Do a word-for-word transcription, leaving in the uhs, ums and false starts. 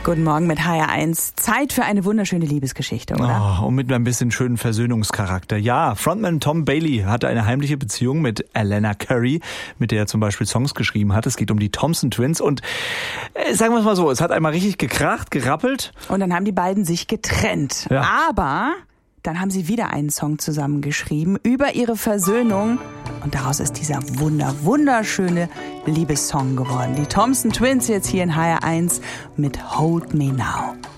Guten Morgen mit H R eins. Zeit für eine wunderschöne Liebesgeschichte, oder? Oh, und mit ein bisschen schönen Versöhnungscharakter. Ja, Frontman Tom Bailey hatte eine heimliche Beziehung mit Alana Curry, mit der er zum Beispiel Songs geschrieben hat. Es geht um die Thompson Twins und äh, sagen wir es mal so, es hat einmal richtig gekracht, gerappelt. Und dann haben die beiden sich getrennt. Ja. Aber dann haben sie wieder einen Song zusammengeschrieben über ihre Versöhnung. Und daraus ist dieser wunder, wunderschöne Liebessong geworden. Die Thompson Twins jetzt hier in H R eins mit Hold Me Now.